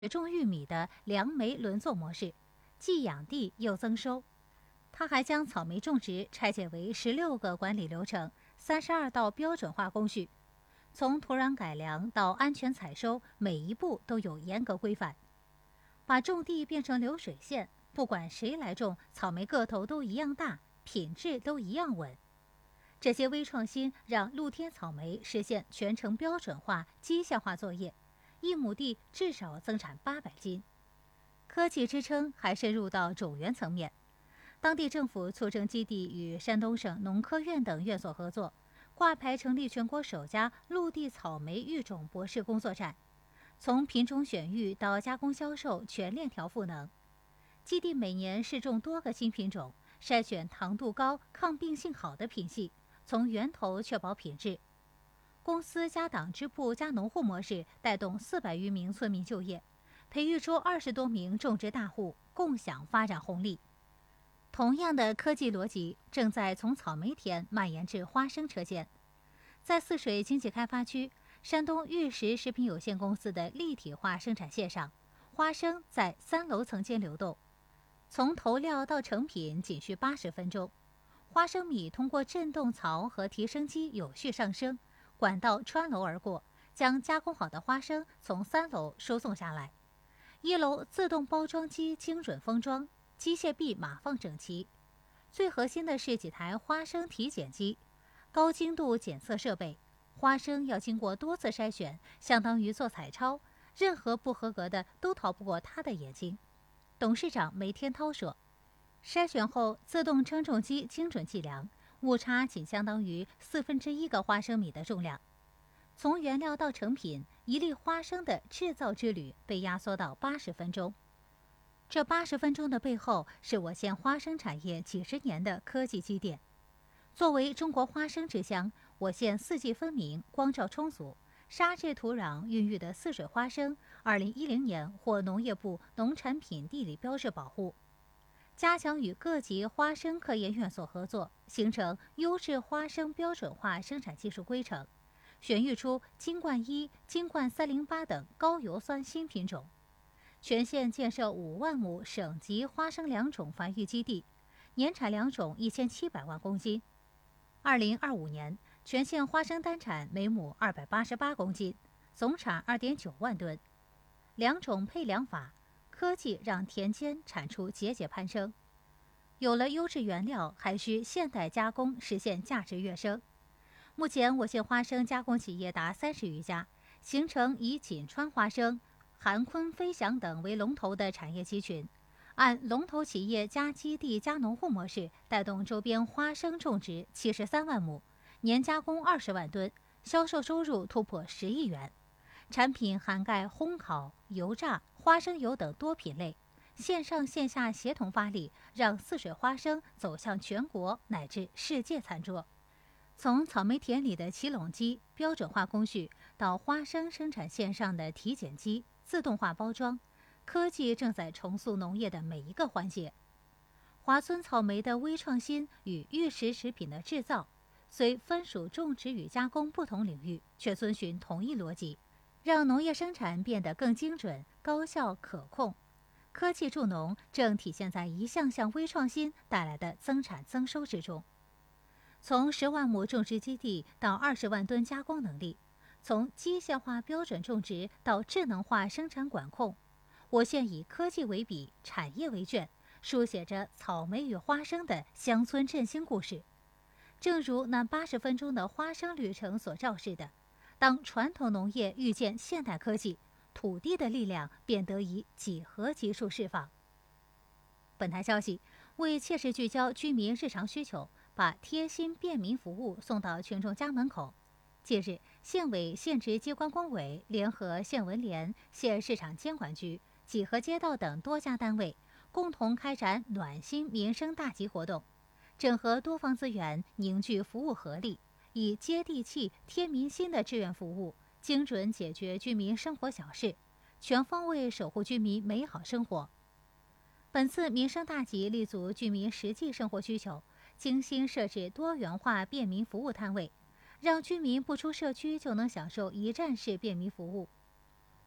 种玉米的良媒轮作模式，既养地又增收。他还将草莓种植拆解为16个管理流程、32道标准化工序，从土壤改良到安全采收，每一步都有严格规范。把种地变成流水线，不管谁来种，草莓个头都一样大，品质都一样稳。这些微创新让露天草莓实现全程标准化、机械化作业，1亩地至少增产800斤。科技支撑还深入到种源层面，当地政府促成基地与山东省农科院等院所合作，挂牌成立全国首家陆地草莓育种博士工作站，从品种选育到加工销售全链条赋能。基地每年试种多个新品种，筛选糖度高、抗病性好的品系，从源头确保品质。公司加党支部加农户模式带动400余名村民就业，培育出20多名种植大户，共享发展红利。同样的科技逻辑正在从草莓田蔓延至花生车间。在泗水经济开发区，山东玉石食品有限公司的立体化生产线上，花生在3楼层间流动，从投料到成品仅需80分钟。花生米通过振动槽和提升机有序上升，管道穿楼而过，将加工好的花生从3楼输送下来。1楼自动包装机精准封装，机械臂码放整齐。最核心的是几台花生体检机，高精度检测设备。花生要经过多次筛选，相当于做彩超，任何不合格的都逃不过他的眼睛。董事长梅天涛说，筛选后自动称重机精准计量，误差仅相当于1/4个花生米的重量。从原料到成品，一粒花生的制造之旅被压缩到80分钟。这80分钟的背后，是我县花生产业几十年的科技积淀。作为中国花生之乡，我县四季分明，光照充足，沙质土壤孕育的泗水花生，2010年获农业部农产品地理标志保护。加强与各级花生科研院所合作，形成优质花生标准化生产技术规程，选育出金冠1、金冠308等高油酸新品种。全县建设5万亩省级花生良种繁育基地，年产良种1700万公斤。2025年，全县花生单产每亩288公斤，总产2.9万吨。良种配良法，科技让田间产出节节攀升。有了优质原料，还需现代加工实现价值跃升。目前，我县花生加工企业达30余家，形成以锦川花生、韩坤飞翔等为龙头的产业集群。按龙头企业加基地加农户模式，带动周边花生种植73万亩，年加工20万吨，销售收入突破10亿元。产品涵盖烘烤、油炸、花生油等多品类，线上线下协同发力，让泗水花生走向全国乃至世界餐桌。从草莓田里的起垄机、标准化工序，到花生生产线上的体检机、自动化包装，科技正在重塑农业的每一个环节。华村草莓的微创新与玉石食品的制造，虽分属种植与加工不同领域，却遵循同一逻辑，让农业生产变得更精准、高效、可控。科技助农正体现在一项项微创新带来的增产增收之中。从10万亩种植基地到20万吨加工能力，从机械化标准种植到智能化生产管控，我县以科技为笔，产业为卷，书写着草莓与花生的乡村振兴故事。正如那80分钟的花生旅程所昭示的，当传统农业遇见现代科技，土地的力量便得以几何级数释放。本台消息，为切实聚焦居民日常需求，把贴心便民服务送到群众家门口。近日，县委县直机关工委联合县文联、县市场监管局、几何街道等多家单位，共同开展暖心民生大集活动，整合多方资源，凝聚服务合力，以接地气、贴民心的志愿服务，精准解决居民生活小事，全方位守护居民美好生活。本次民生大集立足居民实际生活需求，精心设置多元化便民服务摊位，让居民不出社区就能享受一站式便民服务。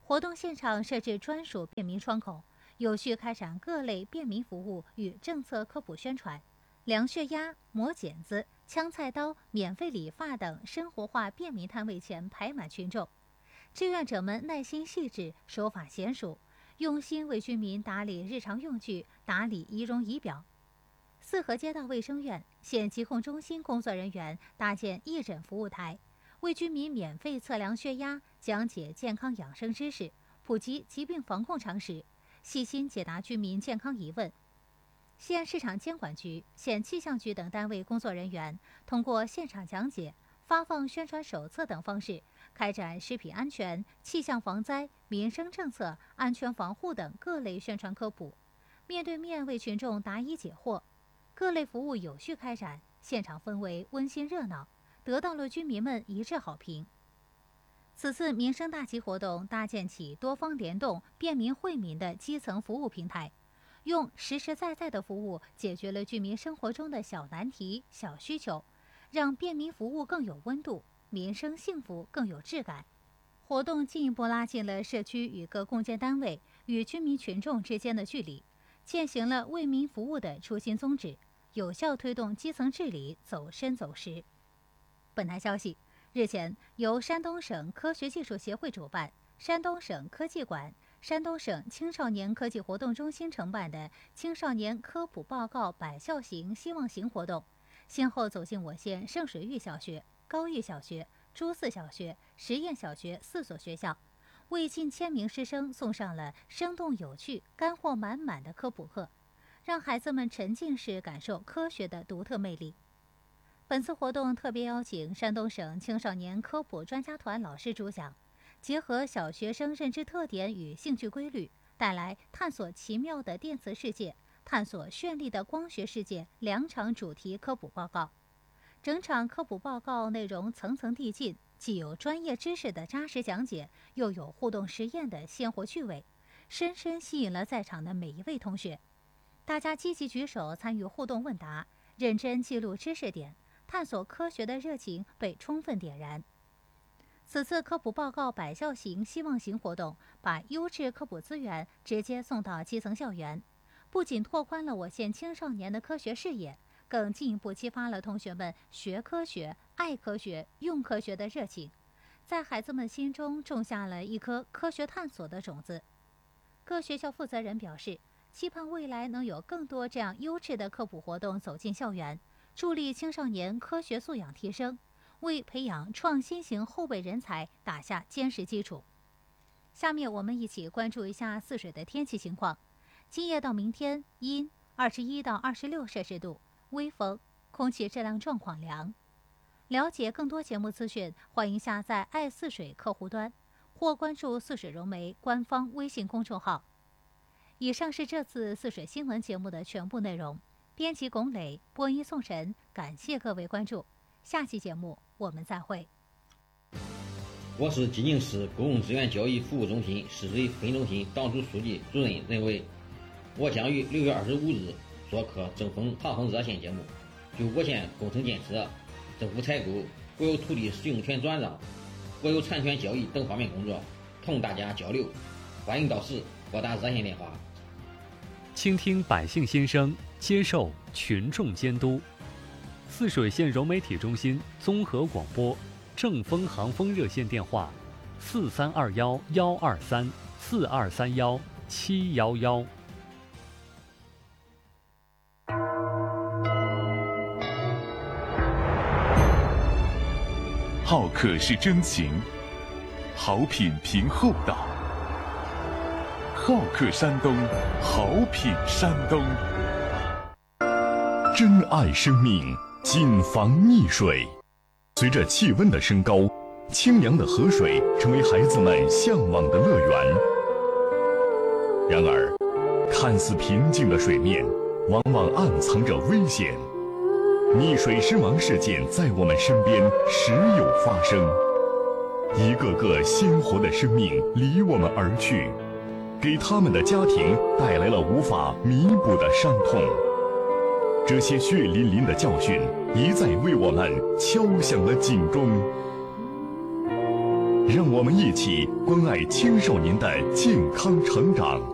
活动现场设置专属便民窗口，有序开展各类便民服务与政策科普宣传，量血压、磨剪子、枪菜刀、免费理发等生活化便民摊位前排满群众。志愿者们耐心细致，手法娴熟，用心为居民打理日常用具，打理仪容仪表。四河街道卫生院、县疾控中心工作人员搭建义诊服务台，为居民免费测量血压，讲解健康养生知识，普及疾病防控常识，细心解答居民健康疑问。县市场监管局、县气象局等单位工作人员通过现场讲解、发放宣传手册等方式，开展食品安全、气象防灾、民生政策、安全防护等各类宣传科普，面对面为群众答疑解惑。各类服务有序开展，现场氛围温馨热闹，得到了居民们一致好评。此次民生大集活动搭建起多方联动、便民惠民的基层服务平台，用实实在在的服务解决了居民生活中的小难题、小需求，让便民服务更有温度，民生幸福更有质感。活动进一步拉近了社区与各共建单位与居民群众之间的距离，践行了为民服务的初心宗旨，有效推动基层治理走深走实。本台消息，日前由山东省科学技术协会主办，山东省科技馆、山东省青少年科技活动中心承办的青少年科普报告百校行希望行活动，先后走进我县圣水峪小学、高峪小学、朱寺小学、实验小学4所学校，为近1000名师生送上了生动有趣、干货满满的科普课，让孩子们沉浸式感受科学的独特魅力。本次活动特别邀请山东省青少年科普专家团老师主讲，结合小学生认知特点与兴趣规律，带来探索奇妙的电磁世界、探索绚丽的光学世界2场主题科普报告。整场科普报告内容层层递进，既有专业知识的扎实讲解，又有互动实验的鲜活趣味，深深吸引了在场的每一位同学。大家积极举手参与互动问答，认真记录知识点，探索科学的热情被充分点燃。此次科普报告百校行希望行活动，把优质科普资源直接送到基层校园，不仅拓宽了我县青少年的科学视野，更进一步激发了同学们学科学、爱科学、用科学的热情，在孩子们心中种下了一颗科学探索的种子。各学校负责人表示，期盼未来能有更多这样优质的科普活动走进校园，助力青少年科学素养提升，为培养创新型后备人才打下坚实基础。下面我们一起关注一下泗水的天气情况。今夜到明天阴，21到26摄氏度，微风，空气质量状况良。了解更多节目资讯，欢迎下载爱泗水客户端或关注泗水融媒官方微信公众号。以上是这次泗水新闻节目的全部内容。编辑龚磊，播音宋晨，感谢各位关注。下期节目我们再会。 我是济宁市公共资源教育服务中心泗水分中心党组书记主任任伟。我将于6月25日做客政风航风热线节目，就我县工程建设、政府采购、国有土地使用权转让、国有产权交易等方面工作同大家交流。欢迎到时拨打热线电话。 倾听百姓心声，接受群众监督。泗水县融媒体中心综合广播政风航风热线电话：4321-123，4231-711。 好客是真情，好品凭厚道。好客山东，好品山东。珍爱生命，谨防溺水。随着气温的升高，清凉的河水成为孩子们向往的乐园。然而，看似平静的水面，往往暗藏着危险。溺水身亡事件在我们身边时有发生，一个个鲜活的生命离我们而去，给他们的家庭带来了无法弥补的伤痛。这些血淋淋的教训一再为我们敲响了警钟。 让我们一起关爱青少年的健康成长。